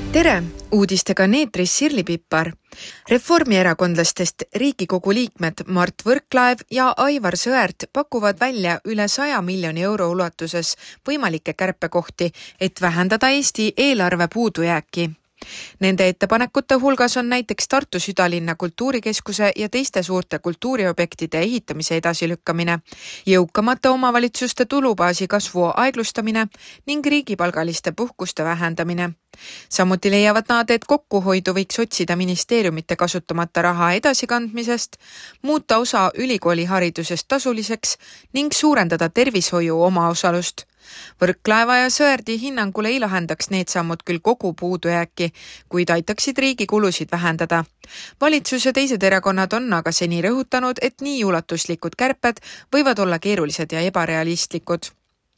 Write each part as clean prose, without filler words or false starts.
Tere! Uudistega neetris Sirli Pippar. Reformierakondlastest Riigikogu liikmed Mart Võrklaev ja Aivar Sõerd pakuvad välja üle 100 miljoni euro ulatuses võimalikke kärpekohti, et vähendada Eesti eelarve puudujääki. Nende ettepanekute hulgas on näiteks Tartu südalinna kultuurikeskuse ja teiste suurte kultuuriobjektide ehitamise edasilükkamine, jõukamate omavalitsuste tulubaasi kasvu aeglustamine ning riigipalgaliste puhkuste vähendamine. Samuti leiavad nad, et kokkuhoidu võiks otsida ministeeriumite kasutamata raha edasikandmisest, muuta osa ülikooliharidusest tasuliseks ning suurendada tervishoiu omaosalust. Võrklaeva ja Sõerdi hinnangul ei lahendaks need sammud küll kogu puudujääki, kuid aitaksid riigi kulusid vähendada. Valitsus ja teised erakonnad on aga seni rõhutanud, et nii ulatuslikud kärped võivad olla keerulised ja ebarealistlikud.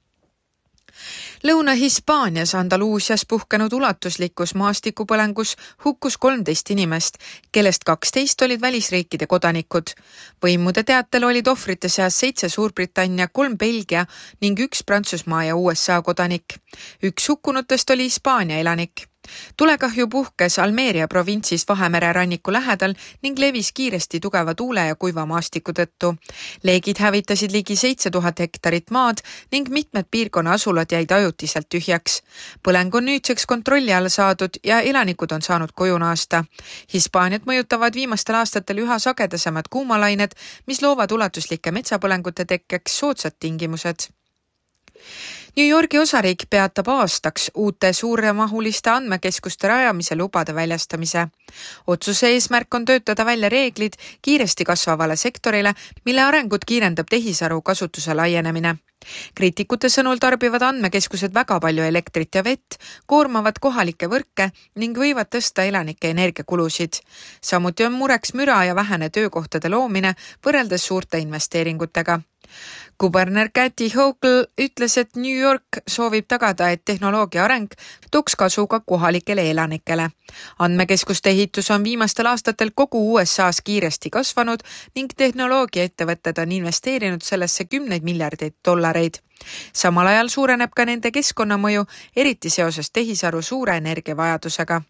Lõuna-Hispaanias Andaluusias puhkenud ulatuslikus maastikupõlengus hukkus 13 inimest, kellest 12 olid välisriikide kodanikud. Võimude teatel olid ohvrite seas 7 Suurbritannia, 3 Belgia ning 1 Prantsusmaa ja USA kodanik. 1 hukkunutest oli Hispaania elanik. Tulekahju puhkes Almeria provintsis Vahemere ranniku lähedal ning levis kiiresti tugeva tuule ja kuiva maastiku tõttu. Leegid hävitasid ligi 7000 hektarit maad ning mitmed piirkonna asulad jäid ajutiselt tühjaks. Põleng on nüüdseks kontrolli alla saadud ja elanikud on saanud koju naasta. Hispaaniat mõjutavad viimastel aastatel üha sagedasemad kuumalained, mis loovad ulatuslike metsapõlengute tekkeks soodsad tingimused. New Yorgi osariik peatab aastaks uute suuremahuliste andmekeskuste rajamise lubade väljastamise. Otsuse eesmärk on töötada välja reeglid kiiresti kasvavale sektorile, mille arengut kiirendab tehisaru kasutuse laienemine. Kriitikute sõnul tarbivad andmekeskused väga palju elektrit ja vett, koormavad kohalikke võrke ning võivad tõsta elanike energiakulusid. Samuti on mureks müra ja vähene töökohtade loomine võrreldes suurte investeeringutega. Kuberner Kathy Hochul ütles, et New York soovib tagada, et tehnoloogia areng tooks kasu ka kohalikele elanikele. Andmekeskuste ehitus on viimastel aastatel kogu USAs kiiresti kasvanud ning tehnoloogiaettevõtted on investeerinud sellesse 10 miljardeid dollareid. Samal ajal suureneb ka nende keskkonnamõju, eriti seoses tehisaru suure energiavajadusega.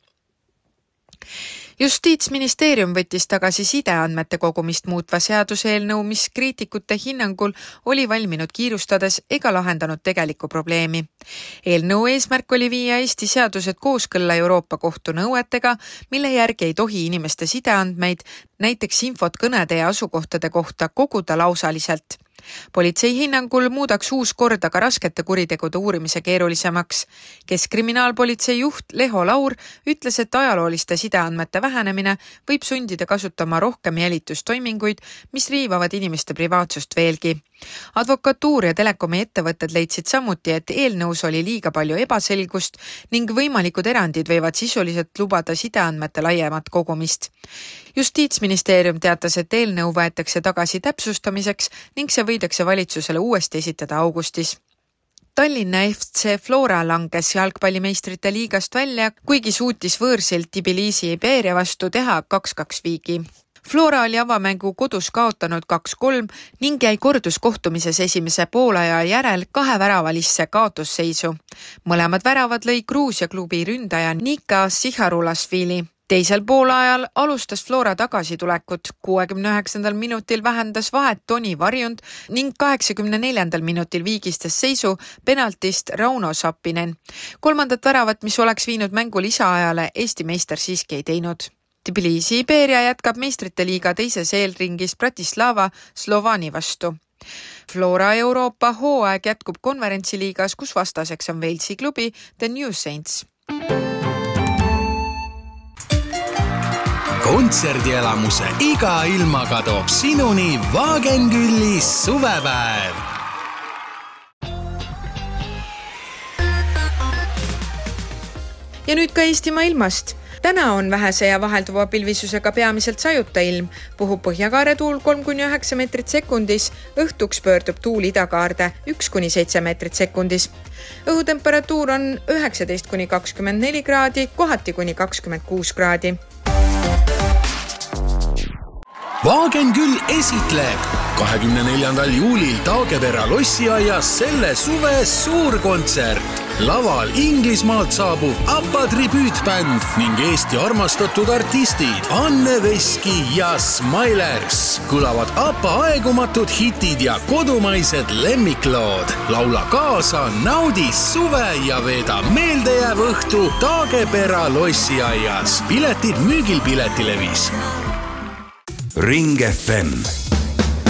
Justiitsministeerium võttis tagasi sideandmete kogumist muutva seaduseelnõu, mis kriitikute hinnangul oli valminud kiirustades ega lahendanud tegelikku probleemi. Eelnõu eesmärk oli viia Eesti seadused kooskõlla Euroopa Kohtu nõuetega, mille järgi ei tohi inimeste sideandmeid, näiteks infot kõnede ja asukohtade kohta koguda lausaliselt. Politsei hinnangul muudaks uus kord aga raskete kuritegude uurimise keerulisemaks. Keskkriminaalpolitsei juht Leho Laur ütles, et ajalooliste sideandmete vähenemine võib sundida kasutama rohkem jälitustoiminguid, mis riivavad inimeste privaatsust veelgi. Advokatuur ja telekomi ettevõtted leidsid samuti, et eelnõus oli liiga palju ebaselgust ning võimalikud erandid võivad sisuliselt lubada sideandmete laiemat kogumist. Justiitsministeerium teatas, et eelnõu võetakse tagasi täpsustamiseks ning see võidakse valitsusele uuesti esitada augustis. Tallinna FC Flora langes jalgpallimeistrite liigast välja, kuigi suutis võõrsilt Tbilisi Iberia vastu teha 2-2 viigi. Flora oli avamängu kodus kaotanud 2-3 ning jäi korduskohtumises esimese poolaja järel 2 väravalisse kaotusseisu. Mõlemad väravad lõi Gruusia klubi ründaja Nika Siharulasvili. Teisel poolajal alustas Flora tagasitulekut. 69. minutil vähendas vahet Toni Varjund ning 84. minutil viigistas seisu penaltist Rauno Sappinen. 3. väravat, mis oleks viinud mängu lisaajale, Eesti meister siiski ei teinud. Tbilisi Iberia jätkab meistrite liiga teises eelringis Bratislava Slovani vastu. Flora Euroopa hooaeg jätkub konverentsiliigas, kus vastaseks on Walesi klubi The New Saints. Kontserdielamuse iga ilmaga toob sinuni Wagenküllis suvepäev. Ja nüüd ka Eestimaa ilmast. Täna on vähese ja vahelduva pilvisusega peamiselt sajuta ilm. Puhub põhjakaare tuul 3-9 meetrit sekundis. Õhtuks pöördub tuul idakaarde 1-7 meetrit sekundis. Õhutemperatuur on 19-24 kraadi, kohati kuni 26 kraadi. Wagenküll esitleb 24. juulil Taagepera lossiaias selle suve suurkontsert. Laval Inglismaalt saabuv APA tribüütbänd ning Eesti armastatud artistid Anne Veski ja Smilers. Kõlavad APA aegumatud hitid ja kodumaised lemmiklood. Laula kaasa, naudi suve ja veeda meeldejääv õhtu Taagepera lossiaias. Piletid müügil Piletilevis. Ring FM